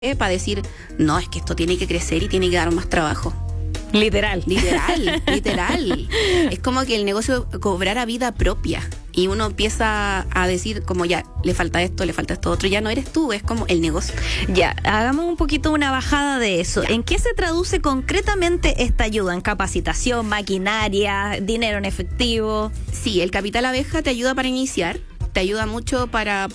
para decir, no, es que esto tiene que crecer y tiene que dar más trabajo. Literal. Literal. Es como que el negocio cobrara vida propia y uno empieza a decir como ya, le falta esto otro, ya no eres tú, es como el negocio. Ya, hagamos un poquito una bajada de eso. Ya. ¿En qué se traduce concretamente esta ayuda? ¿En capacitación, maquinaria, dinero en efectivo? Sí, el capital abeja te ayuda para iniciar, te ayuda mucho para